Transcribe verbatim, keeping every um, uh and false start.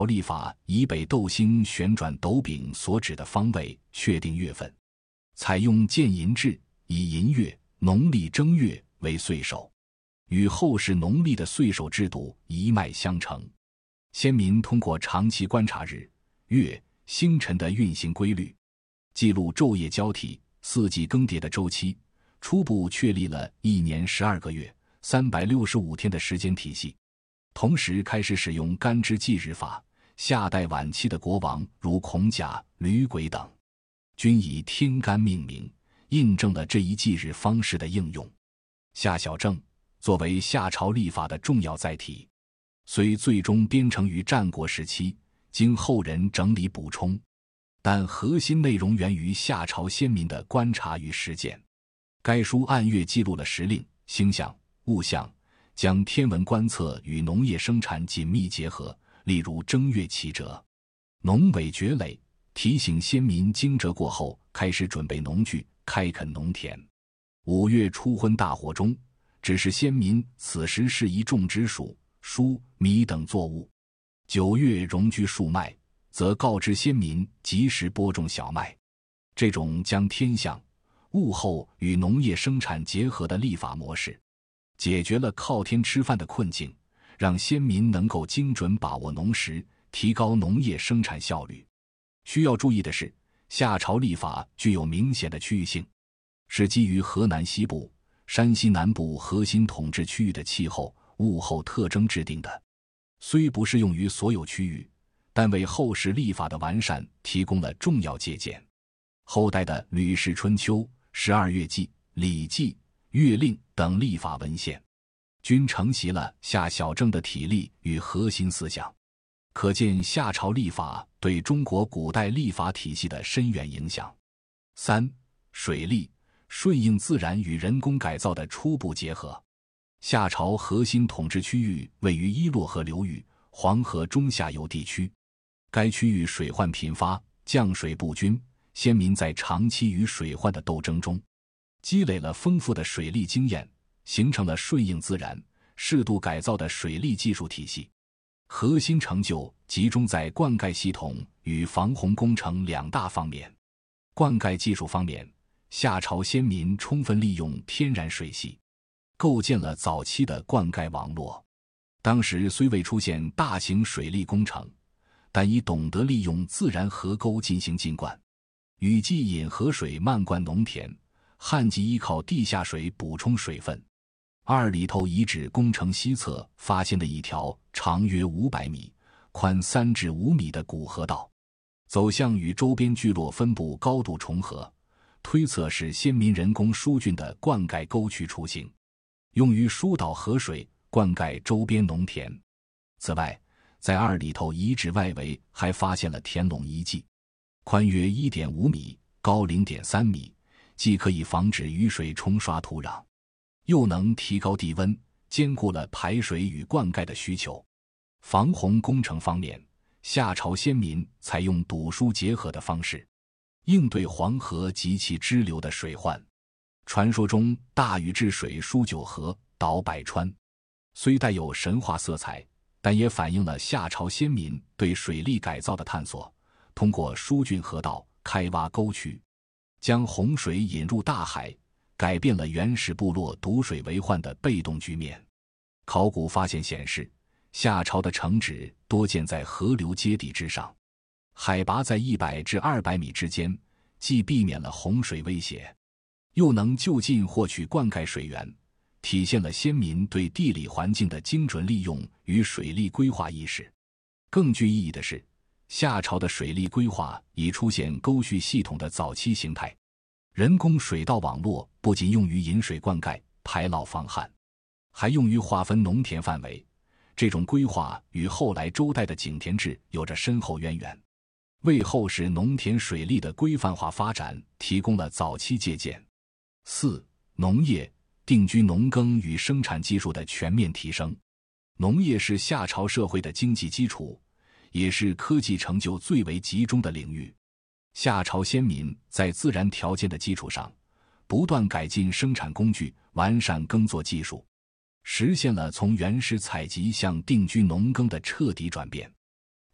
历法以北斗星旋转斗柄所指的方位确定月份，采用建寅制，以寅月农历正月为岁首，与后世农历的岁首制度一脉相承。先民通过长期观察日、月、星辰的运行规律，记录昼夜交替、四季更迭的周期，初步确立了一年十二个月、三百六十五天的时间体系。同时开始使用干支纪日法，夏代晚期的国王如孔甲、吕轨等，均以天干命名，印证了这一纪日方式的应用。夏小正作为夏朝历法的重要载体，虽最终编成于战国时期，经后人整理补充，但核心内容源于夏朝先民的观察与实践。该书按月记录了时令、星象、物象，将天文观测与农业生产紧密结合，例如正月祈蛰，农尾绝垒，提醒先民惊蛰过后开始准备农具，开垦农田。五月初昏大火中，指示先民此时适宜种植黍、黍、米等作物。九月戎居树麦，则告知先民及时播种小麦。这种将天象、物候与农业生产结合的历法模式，解决了靠天吃饭的困境，让先民能够精准把握农时，提高农业生产效率。需要注意的是，夏朝历法具有明显的区域性，是基于河南西部、山西南部核心统治区域的气候、物候特征制定的。虽不适用于所有区域，但为后世历法的完善提供了重要借鉴。后代的《吕氏春秋》、十二月纪、《礼记》、《月令》等历法文献，均承袭了夏小正的体例与核心思想，可见夏朝历法对中国古代历法体系的深远影响。三、水利，顺应自然与人工改造的初步结合。夏朝核心统治区域位于伊洛河流域、黄河中下游地区，该区域水患频发，降水不均，先民在长期与水患的斗争中，积累了丰富的水利经验，形成了顺应自然、适度改造的水利技术体系。核心成就集中在灌溉系统与防洪工程两大方面。灌溉技术方面，夏朝先民充分利用天然水系，构建了早期的灌溉网络。当时虽未出现大型水利工程，但已懂得利用自然河沟进行浸灌。雨季引河水漫灌农田，旱季依靠地下水补充水分。二里头遗址工程西侧发现的一条长约五百米、宽三至五米的古河道，走向与周边聚落分布高度重合，推测是先民人工疏浚的灌溉沟渠雏形，用于疏导河水灌溉周边农田。此外，在二里头遗址外围还发现了田垄遗迹，宽约 一点五米，高 零点三米，既可以防止雨水冲刷土壤，又能提高地温，兼顾了排水与灌溉的需求。防洪工程方面，夏朝先民采用堵疏结合的方式，应对黄河及其支流的水患。传说中大禹治水疏九河、导百川，虽带有神话色彩，但也反映了夏朝先民对水利改造的探索。通过疏浚河道、开挖沟渠，将洪水引入大海，改变了原始部落堵水为患的被动局面。考古发现显示，夏朝的城址多建在河流阶地之上，海拔在一百至二百米之间，既避免了洪水威胁，又能就近获取灌溉水源，体现了先民对地理环境的精准利用与水利规划意识。更具意义的是，夏朝的水利规划已出现沟渠系统的早期形态。人工水稻网络不仅用于引水灌溉、排涝防旱，还用于划分农田范围。这种规划与后来周代的井田制有着深厚渊源，为后世农田水利的规范化发展提供了早期借鉴。四、农业，定居农耕与生产技术的全面提升。农业是夏朝社会的经济基础，也是科技成就最为集中的领域。夏朝先民在自然条件的基础上，不断改进生产工具，完善耕作技术，实现了从原始采集向定居农耕的彻底转变。